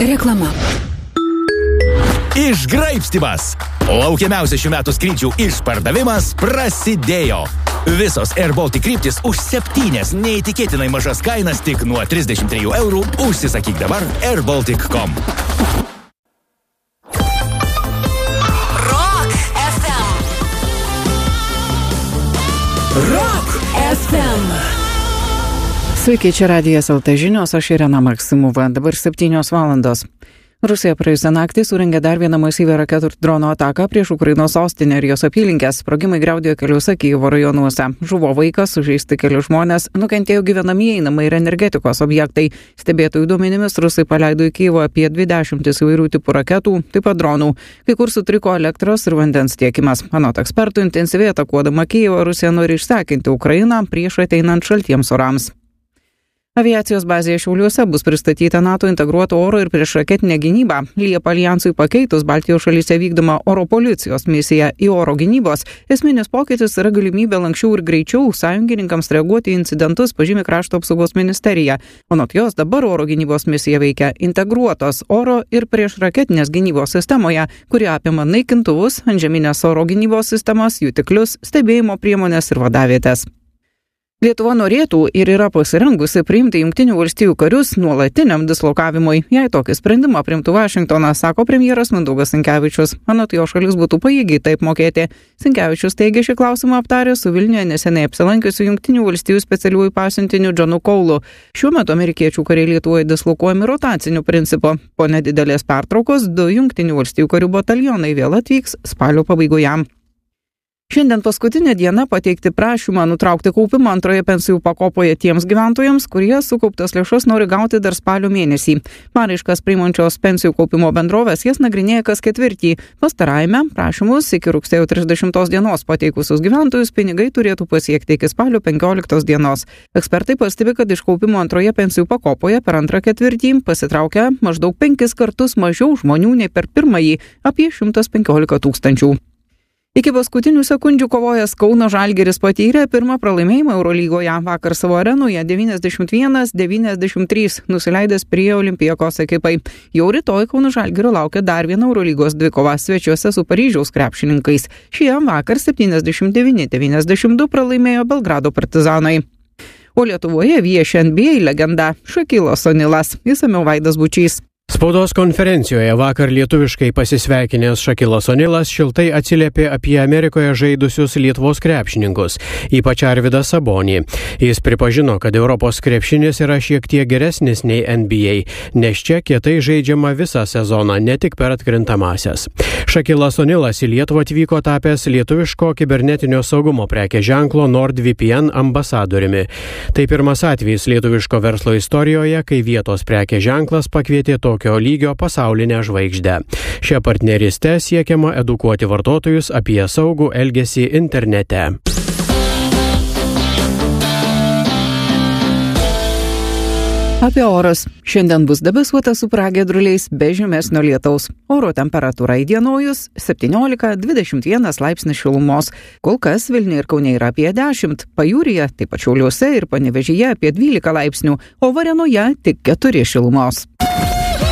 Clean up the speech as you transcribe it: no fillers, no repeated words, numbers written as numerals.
Reklama. Išgraibstymas. Laukiamiausias šių metų skrydžių išpardavimas prasidėjo. Visos Air Baltic kryptis už 7 neįtikėtinai mažas kainas tik nuo 33 eurų. Užsisakyk dabar airbaltic.com. Rock FM. Rock FM. Sveiki, čia Radijas LT žinios, aš Irena Maksimova, dabar 7 valandos. Rusija praėjusią naktį surengė dar vieną masyvią raketų ir drono ataką prieš Ukrainos sostinę ir jos apylinkes. Sprogimai griaudėjo keliuose Kijevo rajonuose. Žuvo vaikas, sužeisti keli žmonės, nukentėjo gyvenamieji namai ir energetikos objektai. Stebėtojų duomenimis rusai paleido į Kijevą apie 20 įvairių tipų raketų, taip pat dronų. Kai kur sutriko elektros ir vandens tiekimas. Anot ekspertų, intensyviai atakuodama Kijevą, Rusija nori išsekinti Ukrainą prieš ateinant šaltiems orams. Aviacijos bazėje Šiauliuose bus pristatyta NATO integruoto oro ir priešraketinė gynyba. Liepą alijansui pakeitus Baltijos šalyse vykdoma oro policijos misija į oro gynybos. Esminis pokytis yra galimybė lanksčiau ir greičiau sąjungininkams reaguoti į incidentus, pažymi Krašto apsaugos ministerija. Anot jos dabar oro gynybos misija veikia integruotos oro ir priešraketinės gynybos sistemoje, kuri apima naikintuvus, antžeminės oro gynybos sistemas, jutiklius, stebėjimo priemonės ir vadavietės. Lietuva norėtų ir yra pasirengusi priimti Jungtinių valstijų karius nuolatiniam dislokavimui. Jei tokį sprendimą priimtų Vašingtonas, sako premjeras Mindaugas Sinkevičius. Anot jo šalis būtų pajėgi taip mokėti. Sinkevičius teigia šį klausimą aptarė su Vilniuje neseniai apsilankiusiu Jungtinių valstijų specialiųjų pasiuntiniu Johnu Kaulu. Šiuo metu amerikiečių kariai Lietuvoje dislokuojami rotaciniu principu. Po nedidelės pertraukos 2 Jungtinių valstijų karių batalionai vėl atvyks spalio pabaigoje. Šiandien paskutinė diena pateikti prašymą nutraukti kaupimą antroje pensijų pakopoje tiems gyventojams, kurie sukauptas lėšas nori gauti dar spalio mėnesį. Paraiškas priimančios pensijų kaupimo bendrovės jas nagrinėja kas ketvirtį. Pastarajame prašymus iki rugsėjo 30 dienos pateikusius gyventojus pinigai turėtų pasiekti iki spalio 15 dienos. Ekspertai pastebi, kad iš kaupimo antroje pensijų pakopoje per antrą ketvirtį pasitraukia maždaug 5 kartus mažiau žmonių nei per pirmąjį, apie 115 tūkstančių. Iki paskutinių sekundžių kovojęs Kauno Žalgiris patyrė pirmą pralaimėjimą Eurolygoje. Vakar savo arenoje 91-93 nusileidęs prie Olympiakos ekipai. Jau rytoj Kauno Žalgirio laukia dar viena Eurolygos dvikova svečiuose su Paryžiaus krepšininkais. Šie vakar 79-92 pralaimėjo Belgrado Partizanai. O Lietuvoje vieši NBA legenda Šakilas Onilas. Išsamiau Vaidas Bučys. Spaudos konferencijoje vakar lietuviškai pasisveikinęs Šakilas Onilas šiltai atsiliepė apie Amerikoje žaidusius Lietuvos krepšininkus, ypač Arvydą Sabonį. Jis pripažino, kad Europos krepšinis yra šiek tiek geresnis nei NBA, nes čia kietai žaidžiama visą sezoną, ne tik per atkrintamąsias. Šakilas Onilas į Lietuvą atvyko tapęs lietuviško kibernetinio saugumo prekės ženklo NordVPN ambasadoriumi. Tai pirmas atvejis lietuviško verslo istorijoje, kai vietos prekės ženklas pakvietė tokio lygio pasaulinę žvaigždę. Šia partneriste siekiama edukuoti vartotojus apie saugų elgesį internete. Apie orus. Šiandien bus debesuota su pragiedruliais be žymesnio lietaus. Oro temperatūra įdienojus 17-21 laipsnių šilumos. Kol kas Vilniuje ir Kaune yra apie 10, Pajūryje, taip pat Šiauliuose ir Panevėžyje apie 12 laipsnių, o Varėnoje tik 4 šilumos.